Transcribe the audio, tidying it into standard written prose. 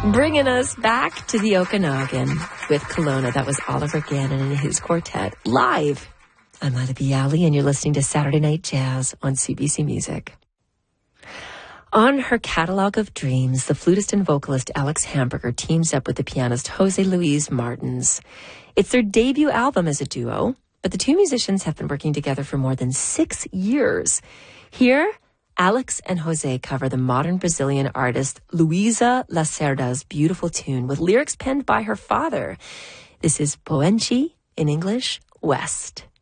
Bringing us back to the Okanagan with Kelowna. That was Oliver Gannon and his quartet live. I'm Ida Bialy, and you're listening to Saturday Night Jazz on CBC Music. On her catalog of dreams, the flutist and vocalist Alex Hamburger teams up with the pianist Jose Luis Martins. It's their debut album as a duo, but the two musicians have been working together for more than 6 years. Here, Alex and Jose cover the modern Brazilian artist Luisa Lacerda's beautiful tune with lyrics penned by her father. This is Poenchi, in English, West.